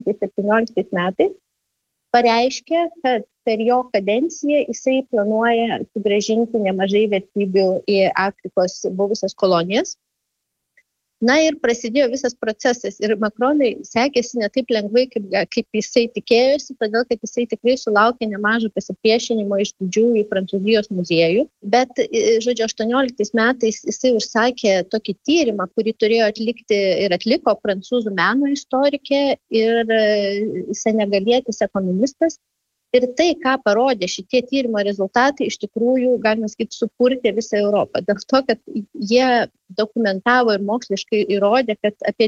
2017 metais pareiškė, kad per jo kadenciją jisai planuoja sugrąžinti nemažai vertybių į Afrikos buvusias kolonijas. Na ir prasidėjo visas procesas ir Macronui sekėsi ne taip lengvai, kaip jisai tikėjosi, todėl kad jisai tikrai sulaukė nemažo pasipriešinimo iš didžiųjų Prancūzijos muziejų. Bet, 18 metais jisai užsakė tokį tyrimą, kurį turėjo atlikti ir atliko prancūzų meno istorikė ir senegalietis ekonomistas. Ir tai, ką parodė šitie tyrimo rezultatai, iš tikrųjų, galima sakyti, supurtė visą Europą. Dėl to, kad jie dokumentavo ir moksliškai įrodė, kad apie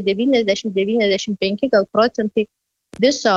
90-95 procentai viso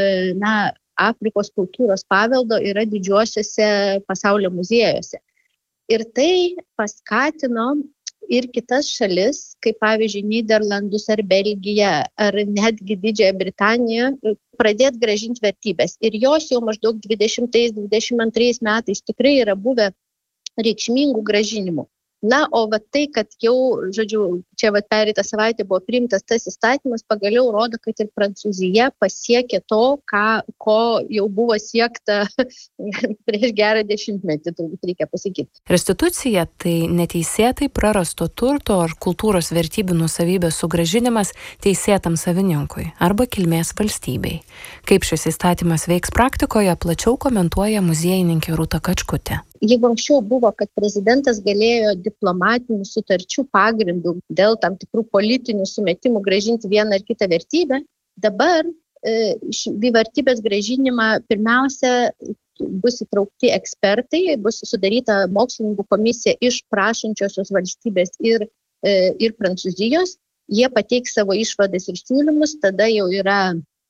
Afrikos kultūros paveldo yra didžiuosiuose pasaulio muziejuose. Ir tai paskatino ir kitas šalis, kaip pavyzdžiui Nyderlandus ar Belgiją, ar netgi Didžiąją Britaniją, pradėti grąžinti vertybės. Ir jos jau maždaug 20-22 metais tikrai yra buvę reikšmingų grąžinimų. Na, o tai, kad jau, čia pereitą savaitę buvo priimtas tas įstatymas, pagaliau rodo, kad ir Prancūzija pasiekė to, ko jau buvo siekta prieš gerą 10 metį, turbūt reikia pasakyti. Restitucija - tai neteisėtai prarasto turto ar kultūros vertybių nuosavybės sugrąžinimas teisėtam savininkui arba kilmės valstybei. Kaip šis įstatymas veiks praktikoje, plačiau komentuoja muziejininkė Rūta Kačkutė. Jeigu anksčiau buvo, kad prezidentas galėjo diplomatinių sutarčių pagrindų dėl tam tikrų politinių sumetimų grąžinti vieną ar kitą vertybę, dabar į vertybės grąžinimą pirmiausia bus įtraukti ekspertai, bus sudaryta mokslininkų komisija iš prašančiosios valstybės ir Prancūzijos. Jie pateiks savo išvadas ir siūlymus, tada jau yra,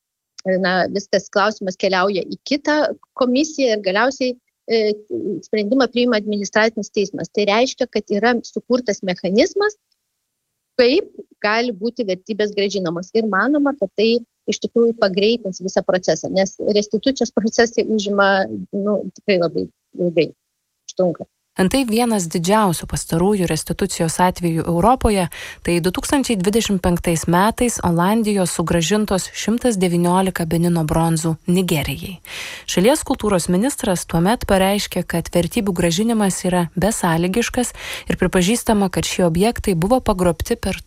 viskas klausimas keliauja į kitą komisiją ir galiausiai sprendimą priima administracinis teismas. Tai reiškia, kad yra sukurtas mechanizmas, kaip gali būti vertybės grąžinamos. Ir manoma, kad tai iš tikrųjų pagreitins visą procesą, nes restitucijos procesai užima tikrai labai ilgai užtrunka. Antai vienas didžiausių pastarųjų restitucijos atvejų Europoje, tai 2025 metais Olandijos sugrąžintos 119 Benino bronzų Nigerijai. Šalies kultūros ministras tuomet pareiškė, kad vertybių grąžinimas yra besąlygiškas ir pripažįstama, kad šie objektai buvo pagrobti per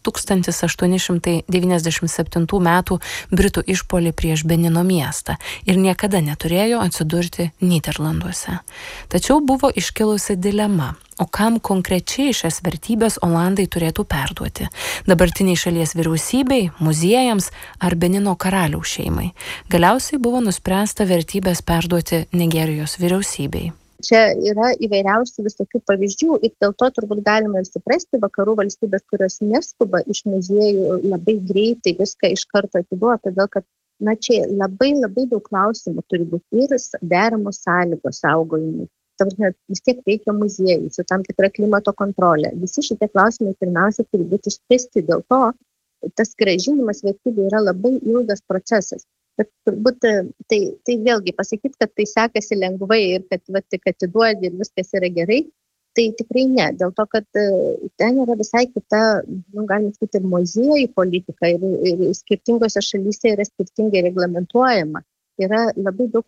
1897 metų Britų išpuolį prieš Benino miestą ir niekada neturėjo atsidurti Nyderlanduose. Tačiau buvo iškilusi dilema. O kam konkrečiai šias vertybės Olandai turėtų perduoti? Dabartiniai šalies vyriausybei, muziejams ar Benino karaliaus šeimai? Galiausiai buvo nuspręsta vertybės perduoti Nigerijos vyriausybei. Čia yra įvairiausių visokių pavyzdžių ir dėl to turbūt galima ir suprasti vakarų valstybės, kurios neskuba iš muziejų labai greitai viską iš karto atiduoti, todėl kad čia labai daug klausimų turi būti ir deramos sąlygos saugojimui. Vis tiek reikia muziejų su tam tikra klimato kontrolė. Visi šitie klausimai pirmiausia turi būti išspręsti. Dėl to tas grąžinimas vertybių yra labai ilgas procesas. Bet turbūt tai vėlgi pasakyti, kad tai sekasi lengvai ir kad atiduodi ir viskas yra gerai, tai tikrai ne. Dėl to, kad ten yra visai kita, galima sakyti, ir muziejų politika ir skirtingose šalyse yra skirtingai reglamentuojama. Yra labai daug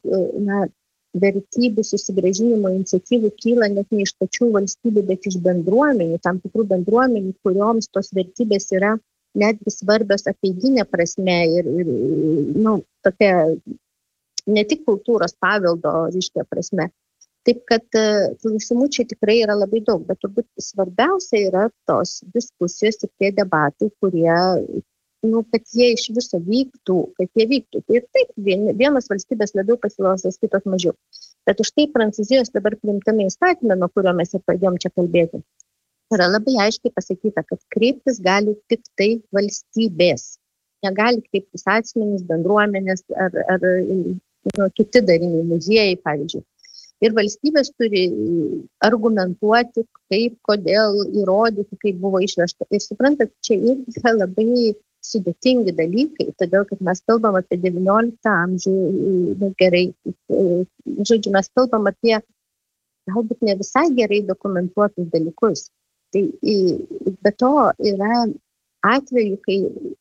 vertybių susigrąžinimo iniciatyvų kyla net ne iš pačių valstybių, bet iš bendruomenių, tam tikrų bendruomenių, kurioms tos vertybės yra netgi svarbios apeiginė prasme ir tokia ne tik kultūros paveldo ryškia prasme. Taip, kad klausimų čia tikrai yra labai daug, bet turbūt svarbiausia yra tos diskusijos ir tie debatai, kurie kad jie iš viso vyktų, kad jie vyktų. Tai ir taip, vienas valstybės labiau pasiklausęs, kitos mažiau. Bet už tai Prancūzijos dabar priimtame įstatyme, nuo kurio mes ir pradėjom čia kalbėti, yra labai aiškiai pasakyta, kad kreiptis gali tik tai valstybės. Negali kreiptis asmenys, bendruomenės ar kiti dariniai, muziejai, pavyzdžiui. Ir valstybės turi argumentuoti, kaip, kodėl, įrodyti, kaip buvo išvežta. Ir suprantat, čia irgi yra labai sudėtingi dalykai, todėl, kad mes kalbam apie 19 amžių, gerai, mes kalbam apie galbūt ne visai gerai dokumentuotus dalykus. Tai be to yra atveju, kai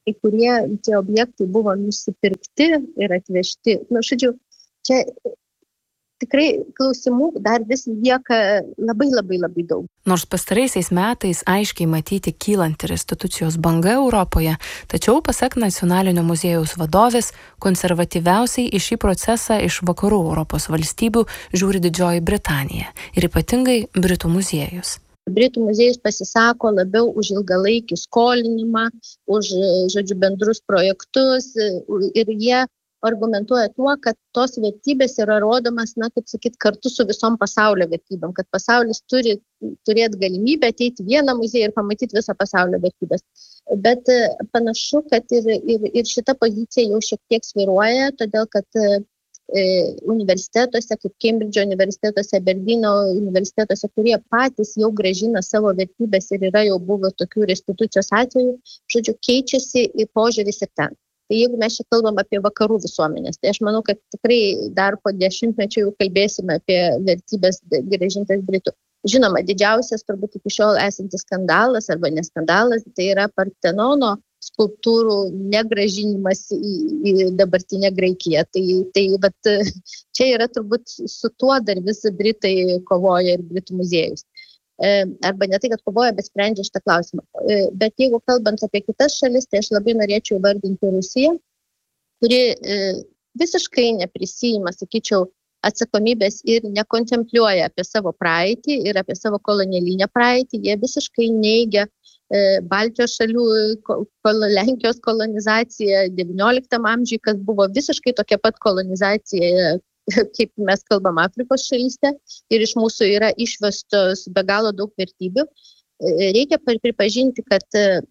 kai kurie tie objektai buvo nusipirkti ir atvežti. Žodžiu, čia tikrai klausimų dar vis lieka labai daug. Nors pastaraisiais metais aiškiai matyti kylanti restitucijos banga Europoje, tačiau pasak Nacionalinio muziejaus vadovės, konservatyviausiai į šį procesą iš vakarų Europos valstybių žiūri Didžioji Britanija ir ypatingai Britų muziejus. Britų muziejus pasisako labiau už ilgalaikį skolinimą, už, bendrus projektus ir jie argumentuoja tuo, kad tos vertybės yra rodomas, kartu su visom pasaulio vertybėm, kad pasaulis turi turėti galimybę ateiti vieną muziejų ir pamatyti visą pasaulio vertybės. Bet panašu, kad ir šita pozicija jau šiek tiek svyruoja, todėl kad universitetuose, kaip Kembridžo universitetuose, Berlyno universitetuose, kurie patys jau grąžina savo vertybės ir yra jau buvo tokių restitucijos atvejų, keičiasi požiūris ir ten. Tai jeigu mes čia kalbam apie vakarų visuomenės, tai aš manau, kad tikrai dar po 10 mečių jau kalbėsime apie vertybės grąžintas Britų. Žinoma, didžiausias turbūt iki šiol esantis skandalas arba neskandalas, tai yra Partenono skulptūrų negrąžinimas į dabartinę Graikiją. Bet čia yra turbūt su tuo dar vis Britai kovoja ir Britų muziejus. Arba ne tai, kad kovoja, bet sprendžia šitą klausimą. Bet jeigu kalbant apie kitas šalis, tai aš labai norėčiau vardinti Rusiją, kuri visiškai neprisijima, sakyčiau, atsakomybės ir nekontempliuoja apie savo praeitį ir apie savo kolonialinę praeitį. Jie visiškai neigia Baltijos šalių Lenkijos kolonizaciją 19 amžiuje, kas buvo visiškai tokia pat kolonizacija, kaip mes kalbam Afrikos šalyse, ir iš mūsų yra išvestos be galo daug vertybių. Reikia pripažinti, kad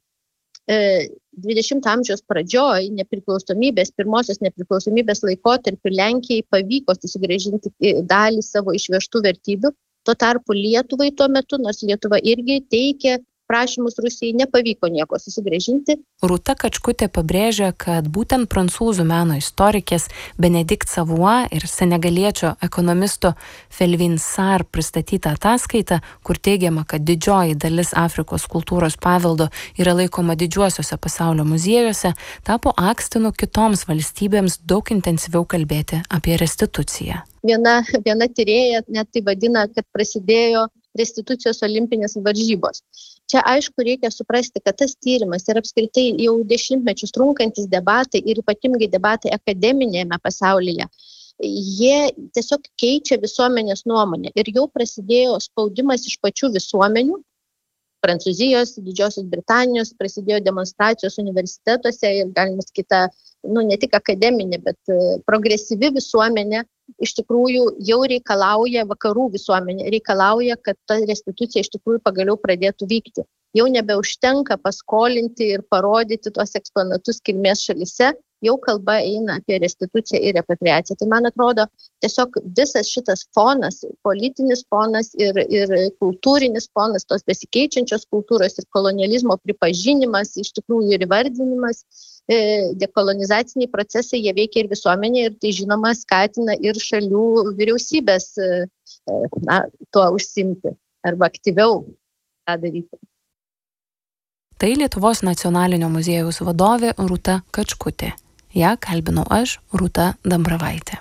20 amžiaus pradžioj pirmosios nepriklausomybės laikotarpiu Lenkijai pavyko susigrąžinti dalį savo išvežtų vertybių. Tuo tarpu Lietuvai tuo metu, nors Lietuva irgi teikė prašymus Rusijai, nepavyko nieko susigrąžinti. Rūta Kačkutė pabrėžia, kad būtent prancūzų meno istorikės Benedikt Savoy ir senegaliečio ekonomisto Felvin Sarr pristatyta ataskaita, kur teigiama, kad didžioji dalis Afrikos kultūros paveldo yra laikoma didžiuosiuose pasaulio muziejuose, tapo akstinu kitoms valstybėms daug intensyviau kalbėti apie restituciją. Viena tyrėja net tai vadina, kad prasidėjo restitucijos olimpinės varžybos. Čia aišku reikia suprasti, kad tas tyrimas ir apskritai jau 10 mečius trunkantis debatai ir ypatingai debatai akademinėme pasaulyje, jie tiesiog keičia visuomenės nuomonę ir jau prasidėjo spaudimas iš pačių visuomenių. Prancūzijos, Didžiosios Britanijos prasidėjo demonstracijos universitetuose ir galima sakyti, ne tik akademinė, bet progresyvi visuomenė iš tikrųjų jau reikalauja, vakarų visuomenė reikalauja, kad ta restitucija iš tikrųjų pagaliau pradėtų vykti. Jau nebeužtenka paskolinti ir parodyti tuos eksponatus kilmės šalyse, jau kalba eina apie restituciją ir repatriaciją. Tai man atrodo, tiesiog visas šitas fonas, politinis fonas ir kultūrinis fonas, tos besikeičiančios kultūros ir kolonializmo pripažinimas, iš tikrųjų ir įvardinimas, dekolonizaciniai procesai, jie veikia ir visuomenė ir tai žinoma skatina ir šalių vyriausybės tuo užsimti arba aktyviau tą daryti. Tai Lietuvos Nacionalinio muziejaus vadovė Rūta Kačkutė. Ja kalbinau aš, Rūta Dambravaitė.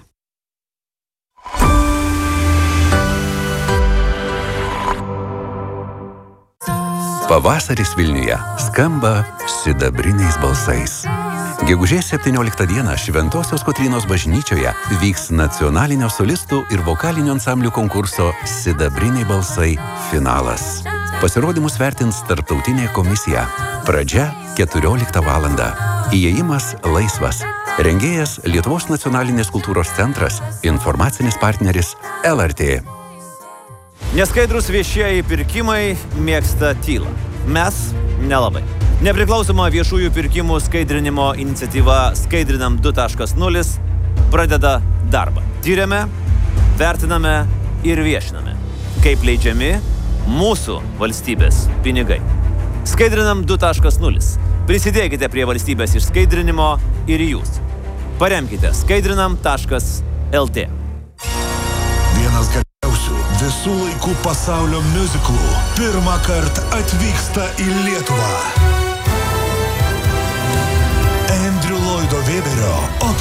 Pavasaris Vilniuje skamba sidabriniais balsais. Gegužės 17 dieną Šventosios Kotrynos bažnyčioje vyks nacionalinio solistų ir vokalinio ansamblių konkurso Sidabriniai balsai finalas. Pasirodymus vertins tarptautinė komisija. Pradžia 14 valandą. Įėjimas laisvas. Rengėjas Lietuvos nacionalinės kultūros centras, informacinis partneris LRT. Neskaidrus viešieji pirkimai mėgsta tylą. Mes nelabai. Nepriklausoma viešųjų pirkimų skaidrinimo iniciatyva Skaidrinam 2.0 pradeda darbą. Tyrėme, vertiname ir viešiname, kaip leidžiami mūsų valstybės pinigai. Skaidrinam 2.0. Prisidėkite prie valstybės išskaidrinimo ir jūs. Paremkite skaidrinam.lt. Vienas geriausių visų laikų pasaulio miuziklų pirmą kartą atvyksta į Lietuvą. Lloydo Webberio